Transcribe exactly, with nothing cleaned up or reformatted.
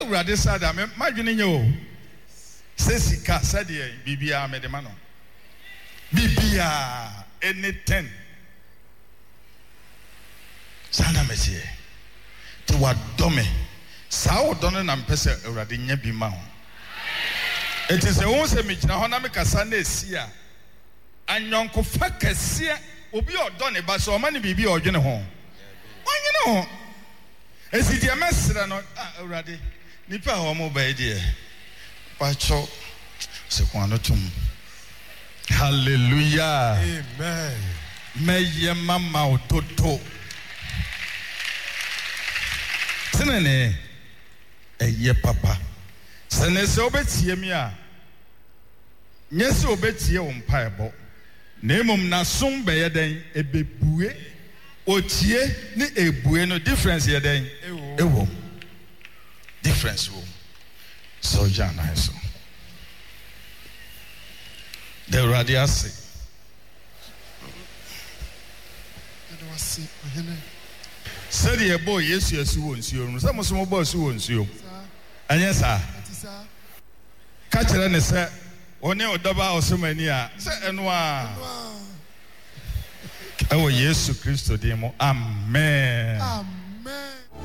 urade sada me madwene nye o se sika sade bibia me de ma no bibia anything sana mesie te wadome sa wodone na mpese urade nya bi ma ho enti se won se me gina ho na me kasa na esia anyonko fa kase obi odone ba so o ma ne bibi odwene ho onwene ho esi dia mesra no urade nipa ho mo ba die pacho se kwano tum hallelujah amen meye mama ototo senene eye papa sene se obetie mi a nyese obetie wo mpaebo na emom na som be yeden ebebue otie ni ebue no difference yeden ewo difference wo so jana so the radiasi said ye boy yes yes won't you some small boys won't you and yes sir catch it and say one or double or so many are say and one oh yes Christo demo amen.